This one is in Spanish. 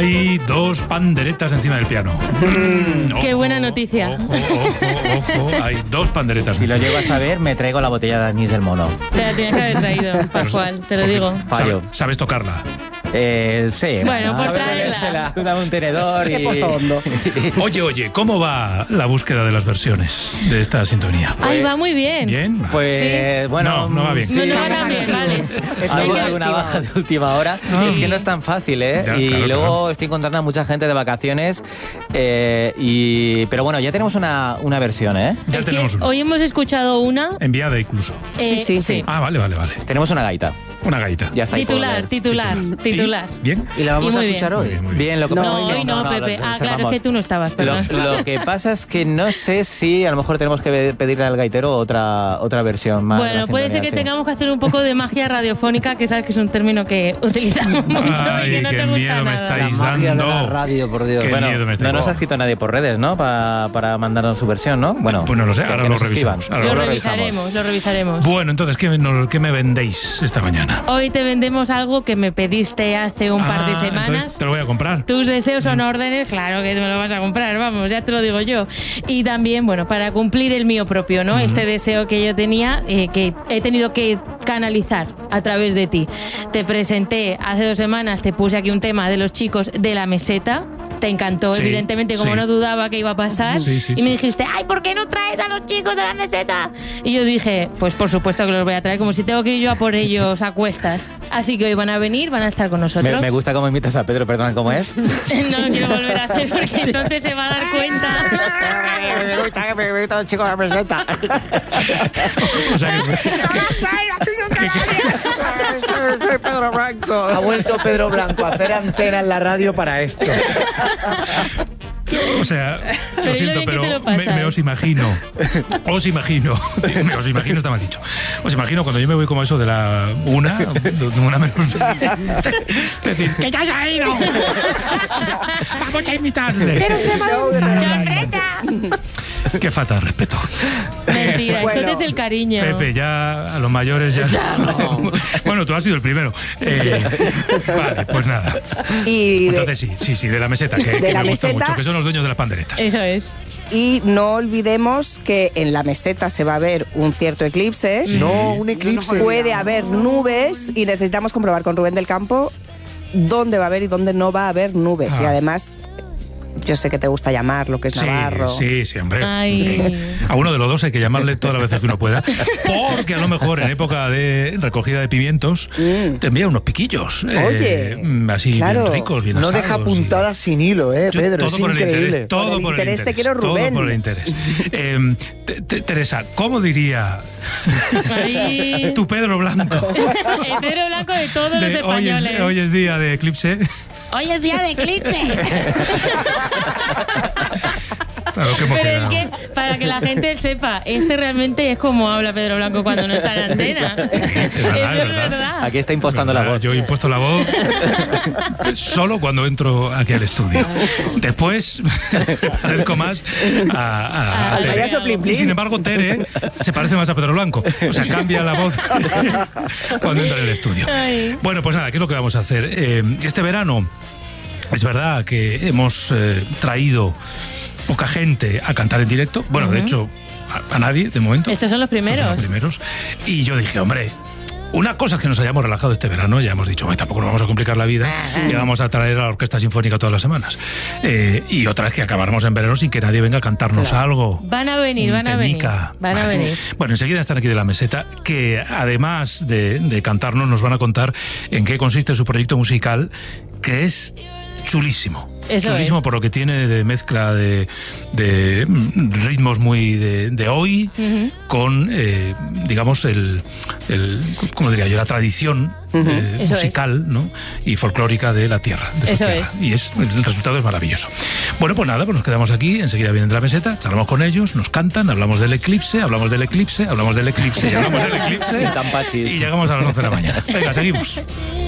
Hay 2 panderetas encima del piano. Qué buena noticia. Ojo, hay 2 panderetas. Si lo llego a saber, me traigo la botella de anís del mono. Te la tienes que haber traído, Pascual, te lo digo. Fallo. ¿Sabes tocarla? Sí. Bueno, pues tráela. Tú dame un tenedor y... Oye, ¿cómo va la búsqueda de las versiones de esta sintonía? Ahí va muy bien. ¿Bien? Pues, sí. bueno... No va bien. Sí. No va tan bien, vale. Alguna baja de última hora. Sí. Es que no es tan fácil, ¿eh? Ya, y claro, luego estoy encontrando a mucha gente de vacaciones. Pero bueno, ya tenemos una versión, ¿eh? Ya Es tenemos que una. hoy hemos escuchado una... Enviada incluso. Sí. Ah, vale. Tenemos una gaita. Una gaita. Ya está ahí por leer. Titular. ¿Y? ¿Bien? ¿Y la vamos Y a muy escuchar Muy hoy? bien, muy bien. Bien, lo que No, pasa es que hoy no, Pepe. lo Claro, reservamos. es que tú no estabas, perdón. Lo que pasa es que no sé si a lo mejor tenemos que pedirle al gaitero otra versión más. Bueno, puede ser que tengamos que hacer un poco de magia radiofónica, que sabes que es un término que utilizamos mucho y que no qué te gusta miedo me nada. estáis La magia de la dando. radio, por Dios. Qué Bueno, miedo me estáis no nos ha dando. escrito nadie por redes, ¿no? Para mandarnos su versión, ¿no? Bueno, Pues no lo sé, que ahora nos lo escriban. revisamos. Ahora Lo revisaremos. Bueno, entonces, ¿qué me vendéis esta mañana? Hoy te vendemos algo que me pediste hace un par de semanas. Entonces te lo voy a comprar. Tus deseos son órdenes, claro que me lo vas a comprar, vamos, ya te lo digo yo. Y también, bueno, para cumplir el mío propio, ¿no? Este deseo que yo tenía, que he tenido que canalizar a través de ti. Te presenté hace 2 semanas, te puse aquí un tema de los chicos de La Meseta. Te encantó, Sí, evidentemente, como sí. no dudaba que iba a pasar. Sí, y me dijiste, ay, ¿por qué no traes a los chicos de La Meseta? Y yo dije, pues por supuesto que los voy a traer, como si tengo que ir yo a por ellos a cuestas. Así que hoy van a venir, van a estar con nosotros. Me gusta cómo imitas a Pedro, perdón, ¿cómo es? No lo quiero volver a hacer porque entonces se va a dar cuenta. me gusta el chico de la meseta. O sea, Soy Pedro Blanco. Ha vuelto Pedro Blanco a hacer antena en la radio para esto. O sea, Pero lo yo siento, bien que pero te lo pasas. me os imagino, está mal dicho. Os imagino cuando yo me voy como eso de la una menos. Decir, ¡que ya se ha ido! ¡Vamos a imitarle! Pero qué ¡Chorreta! ¡Qué falta de respeto! Mentira, Bueno, esto es del cariño. Pepe, ya a los mayores ya... Bueno, tú has sido el primero. Vale, pues nada. Y, Entonces sí, de La Meseta, que La me gusta Meseta. mucho, que son los dueños de las panderetas. Eso es. y no olvidemos que en La Meseta se va a ver un cierto eclipse. Sí. No, un eclipse. Puede haber nubes y necesitamos comprobar con Rubén del Campo dónde va a haber y dónde no va a haber nubes. Ah. Y además, yo sé que te gusta llamar lo que es Navarro. Sí, hombre. Ay. Sí. A uno de los dos hay que llamarle todas las veces que uno pueda, porque a lo mejor en época de recogida de pimientos te envía unos piquillos. Oye, así claro. bien ricos, bien No asados. deja puntadas sin hilo, Yo, Pedro, todo es por el increíble. interés, todo Por el por el interés te quiero, Rubén. Todo por el interés. Teresa, ¿cómo diría Ay. tu Pedro Blanco? El Pedro Blanco de todos los españoles. Hoy es día de eclipse. Hoy es día de eclipse. Claro que hemos Pero es quedado. que, para que la gente sepa, realmente es como habla Pedro Blanco cuando no está en la antena. es verdad. Aquí está impostando la voz. Yo he impuesto la voz solo cuando entro aquí al estudio. Después parezco más a Al Tere. payaso Plin Y Plin. sin embargo, Tere se parece más a Pedro Blanco. O sea, cambia la voz cuando entra en el estudio. Ay. Bueno, pues nada, ¿qué es lo que vamos a hacer? Este verano es verdad que hemos traído poca gente a cantar en directo. Bueno, de hecho, a nadie, de momento. Estos son los primeros. Estos son los primeros. Y yo dije, hombre, una cosa es que nos hayamos relajado este verano, ya hemos dicho, tampoco nos vamos a complicar la vida y vamos a traer a la Orquesta Sinfónica todas las semanas. Y otra es que acabáramos en verano sin que nadie venga a cantarnos algo. Van a venir, van a venir. Tenica. Van a venir. Bueno, enseguida están aquí de La Meseta, que además de cantarnos, nos van a contar en qué consiste su proyecto musical, que es chulísimo. Eso Chulísimo es. por lo que tiene de mezcla de ritmos muy de hoy con, digamos, ¿cómo diría yo? La tradición Eso musical, ¿no? Y folclórica de la tierra. De Eso tierra. Y el resultado es maravilloso. Bueno, pues nada, pues nos quedamos aquí, enseguida vienen de La Meseta, charlamos con ellos, nos cantan, hablamos del eclipse, hablamos del eclipse, hablamos del eclipse y hablamos del eclipse Tan pachis. y llegamos a las 11 de la mañana. Venga, seguimos.